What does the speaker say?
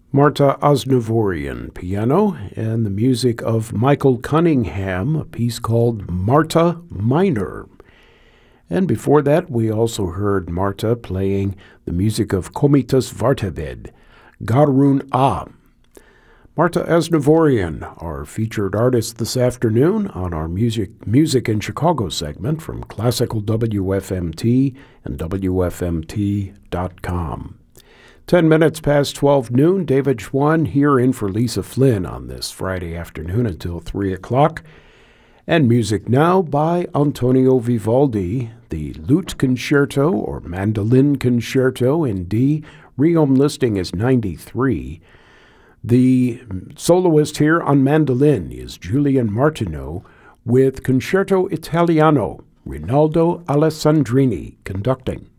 Marta Asnavourian, piano, and the music of Michael Cunningham, a piece called Marta Minor. And before that, we also heard Marta playing the music of Komitas Varteved, Garun A. Marta Asnavourian, our featured artist this afternoon on our Music in Chicago segment from Classical WFMT and WFMT.com. 10 minutes past 12 noon, David Schwann here in for Lisa Flynn on this Friday afternoon until 3 o'clock. And music now by Antonio Vivaldi, the Lute Concerto or Mandolin Concerto in D. Reom listing is 93. The soloist here on mandolin is Julian Martineau with Concerto Italiano, Rinaldo Alessandrini conducting.